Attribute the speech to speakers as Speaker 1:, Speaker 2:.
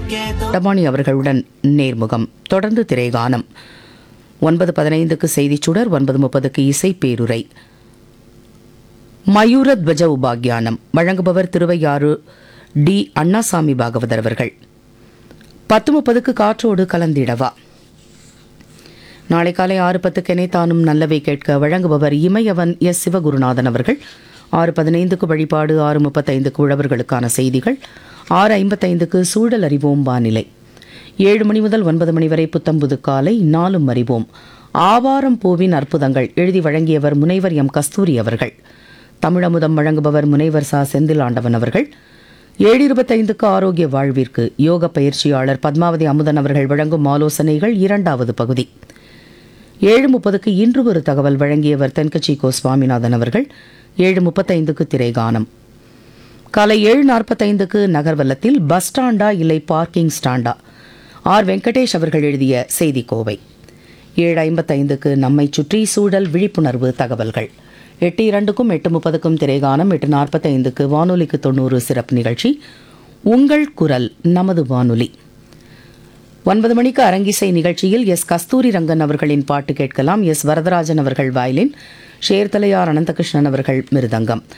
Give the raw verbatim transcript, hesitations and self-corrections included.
Speaker 1: டபானி அவர்களுடன் நேர்முகம். தொடர்ந்து திரைகானம். ஒன்பது பதினைந்துக்கு செய்திச் சுடர், ஒன்பது முப்பதுக்கு இசை பேருரை. மயூரத்வஜ உபாக்கியானம் வழங்குபவர் திருவையாறு டி அண்ணாசாமி பாகவதர் அவர்கள். பத்து முப்பதுக்கு காற்றோடு கலந்திடவா. நாளை காலை ஆறு பத்துக்கு எனைத்தானும் நல்லவை கேட்க வழங்குபவர் இமயவன் எஸ் சிவகுருநாதன் அவர்கள். ஆறு பதினைந்துக்கு வழிபாடு, ஆறு முப்பத்தைந்துக்கு உழவர்களுக்கான செய்திகள், ஆறு ஐம்பத்தைந்துக்கு சூழல் அறிவோம் வானிலை. ஏழு மணி முதல் ஒன்பது மணி வரை புத்தம்புது காலை நாலும் அறிவோம். ஆவாரம் பூவின் அற்புதங்கள் எழுதி வழங்கியவர் முனைவர் எம் கஸ்தூரி அவர்கள். தமிழமுதம் வழங்குபவர் முனைவர் சா செந்தில் ஆண்டவன் அவர்கள். ஏழு இருபத்தைந்துக்கு ஆரோக்கிய வாழ்விற்கு யோக பயிற்சியாளர் பத்மாவதி அமுதன் அவர்கள் வழங்கும் ஆலோசனைகள் இரண்டாவது பகுதி. ஏழு முப்பதுக்கு இன்று ஒரு தகவல் வழங்கியவர் தென்கட்சி கோ சுவாமிநாதன் அவர்கள். ஏழு முப்பத்தைந்துக்கு திரைகானம். காலை ஏழு நாற்பத்தைந்துக்கு நகர்வலத்தில் பஸ் ஸ்டாண்டா இல்லை பார்க்கிங் ஸ்டாண்டா, ஆர் வெங்கடேஷ் அவர்கள் எழுதிய செய்தி கோவை. ஏழு ஐம்பத்தைந்துக்கு நம்மை சுற்றி சூழல் விழிப்புணர்வு தகவல்கள். எட்டு இரண்டுக்கும் எட்டு முப்பதுக்கும் திரைகானம். எட்டு நாற்பத்தைந்துக்கு வானொலிக்கு தொண்ணூறு சிறப்பு நிகழ்ச்சி உங்கள் குரல் நமது வானொலி. ஒன்பது மணிக்கு அரங்கிசை நிகழ்ச்சியில் எஸ் கஸ்தூரி ரங்கன் அவர்களின் பாட்டு கேட்கலாம். எஸ் வரதராஜன் அவர்கள் வயலின், ஷேர்தலையார் அனந்தகிருஷ்ணன் அவர்கள் மிருதங்கம்.